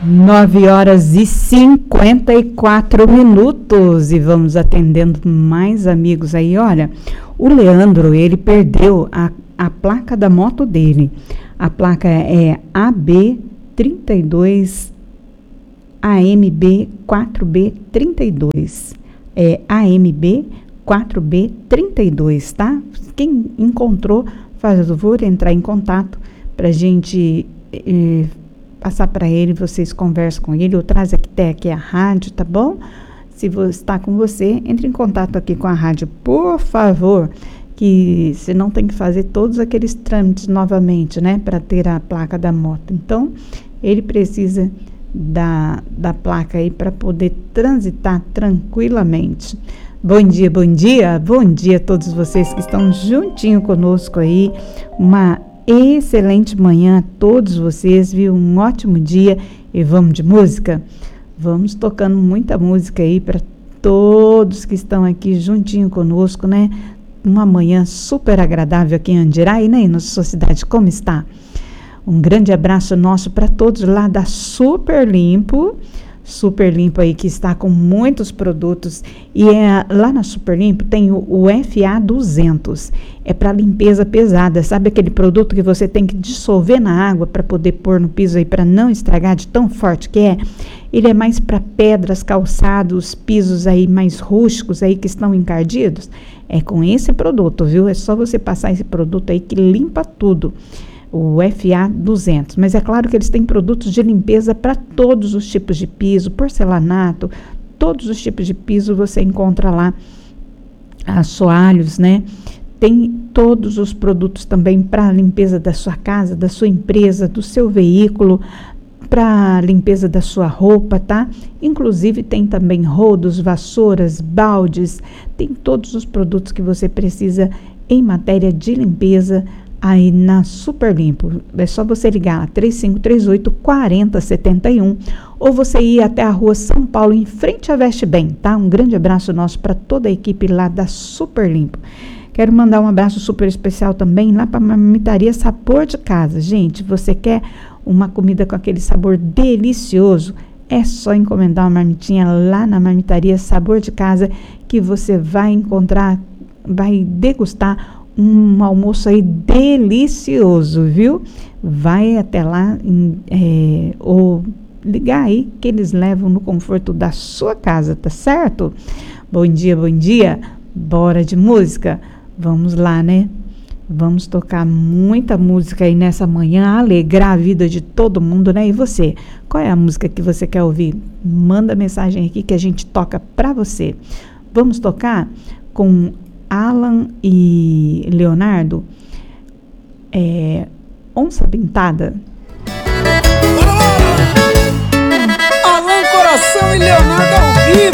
9h54 e vamos atendendo mais amigos aí. Olha, o Leandro, ele perdeu a placa da moto dele. A placa é AB32 AMB 4B32. É AMB 4B32, tá? Quem encontrou, faz favor entrar em contato pra gente passar para ele, vocês conversam com ele, ou traz até aqui a rádio, tá bom? Se está com você, entre em contato aqui com a rádio, por favor, que você não tem que fazer todos aqueles trâmites novamente, né, para ter a placa da moto. Então, ele precisa da placa aí para poder transitar tranquilamente. Bom dia, bom dia, bom dia a todos vocês que estão juntinho conosco aí, uma excelente manhã a todos vocês, viu? Um ótimo dia e vamos de música? Vamos tocando muita música aí para todos que estão aqui juntinho conosco, né? Uma manhã super agradável aqui em Andiraí, né? E na sua cidade, como está? Um grande abraço nosso para todos lá da Super Limpo aí, que está com muitos produtos, e lá na Super Limpo tem o FA200, é para limpeza pesada, sabe aquele produto que você tem que dissolver na água para poder pôr no piso aí, para não estragar de tão forte que é? Ele é mais para pedras, calçados, pisos aí mais rústicos aí que estão encardidos, é com esse produto, viu? É só você passar esse produto aí que limpa tudo. O FA200, mas é claro que eles têm produtos de limpeza para todos os tipos de piso, porcelanato, todos os tipos de piso você encontra lá, assoalhos, né? Tem todos os produtos também para limpeza da sua casa, da sua empresa, do seu veículo, para limpeza da sua roupa, tá? Inclusive tem também rodos, vassouras, baldes, tem todos os produtos que você precisa em matéria de limpeza aí na Super Limpo. É só você ligar lá 3538-4071 ou você ir até a rua São Paulo em frente à Veste Bem, tá? Um grande abraço nosso para toda a equipe lá da Super Limpo. Quero mandar um abraço super especial também lá para a Marmitaria Sabor de Casa. Gente, você quer uma comida com aquele sabor delicioso? É só encomendar uma marmitinha lá na Marmitaria Sabor de Casa que você vai encontrar, vai degustar um almoço aí delicioso, viu? Vai até lá ou ligar aí que eles levam no conforto da sua casa, tá certo? Bom dia, bom dia. Bora de música? Vamos lá, né? Vamos tocar muita música aí nessa manhã, alegrar a vida de todo mundo, né? E você? Qual é a música que você quer ouvir? Manda mensagem aqui que a gente toca pra você. Vamos tocar com Alan e Leonardo, Onça Pintada. Alan Coração e Leonardo ao vivo.